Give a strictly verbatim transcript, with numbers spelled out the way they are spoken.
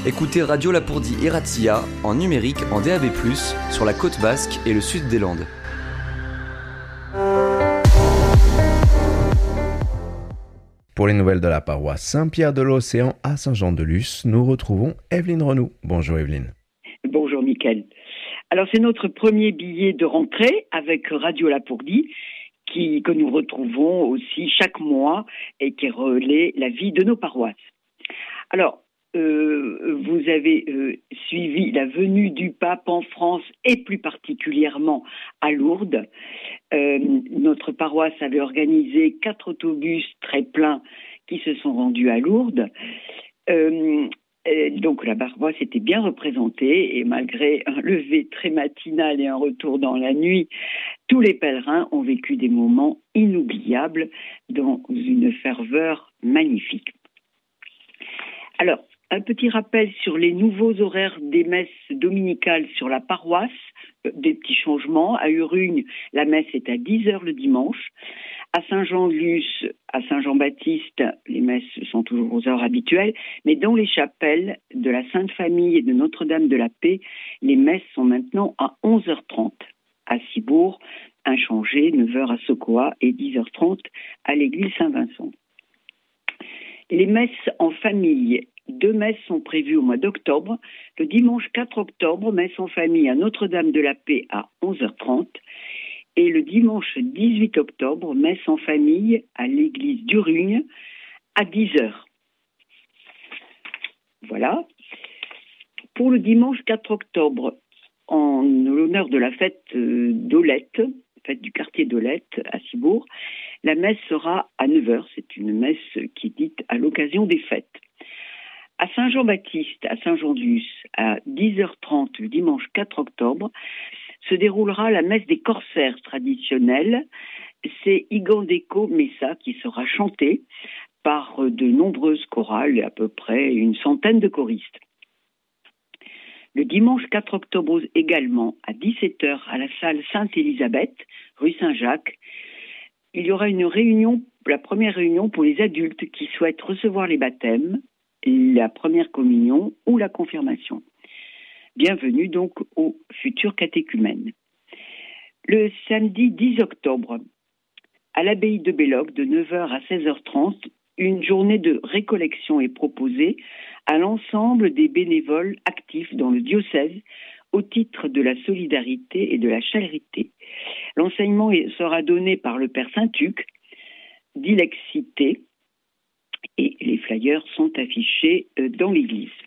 Écoutez Radio Lapourdie et Razzia en numérique en D A B plus, sur la côte basque et le sud des Landes. Pour les nouvelles de la paroisse Saint-Pierre de l'Océan à Saint-Jean-de-Luz, nous retrouvons Evelyne Renou. Bonjour Evelyne. Bonjour Mickaël. Alors c'est notre premier billet de rentrée avec Radio Lapourdie qui, que nous retrouvons aussi chaque mois et qui relaie la vie de nos paroisses. Alors, euh, vous avez euh, suivi la venue du pape en France et plus particulièrement à Lourdes. Euh, notre paroisse avait organisé quatre autobus très pleins qui se sont rendus à Lourdes. Euh, et donc la paroisse était bien représentée et malgré un lever très matinal et un retour dans la nuit, tous les pèlerins ont vécu des moments inoubliables dans une ferveur magnifique. Alors, un petit rappel sur les nouveaux horaires des messes dominicales sur la paroisse, des petits changements. À Urugne, la messe est à dix heures le dimanche. À Saint-Jean-de-Luz, à Saint-Jean-Baptiste, les messes sont toujours aux heures habituelles, mais dans les chapelles de la Sainte-Famille et de Notre-Dame de la Paix, les messes sont maintenant à onze heures trente. À Cibourg, inchangé, neuf heures à Sokoa et dix heures trente à l'église Saint-Vincent. Les messes en famille, deux messes sont prévues au mois d'octobre. Le dimanche quatre octobre, messe en famille à Notre-Dame de la Paix à onze heures trente. Et le dimanche dix-huit octobre, messe en famille à l'église d'Urugne à dix heures. Voilà. Pour le dimanche quatre octobre, en l'honneur de la fête d'Olette, fête du quartier d'Olette à Cibourg, la messe sera à neuf heures. C'est une messe qui est dite à l'occasion des fêtes. À Saint-Jean-Baptiste, à Saint-Jean-de-Luz, à dix heures trente le dimanche quatre octobre, se déroulera la messe des corsaires traditionnelle. C'est Igandeko Messa qui sera chantée par de nombreuses chorales, à peu près une centaine de choristes. Le dimanche quatre octobre également, à dix-sept heures, à la salle Sainte-Élisabeth, rue Saint-Jacques, il y aura une réunion, la première réunion pour les adultes qui souhaitent recevoir les baptêmes, la première communion ou la confirmation. Bienvenue donc aux futurs catéchumènes. Le samedi dix octobre, à l'abbaye de Belloc, de neuf heures à seize heures trente, une journée de récollection est proposée à l'ensemble des bénévoles actifs dans le diocèse au titre de la solidarité et de la charité. L'enseignement sera donné par le Père Saint-Huc, Dilexité, et les flyers sont affichés dans l'église.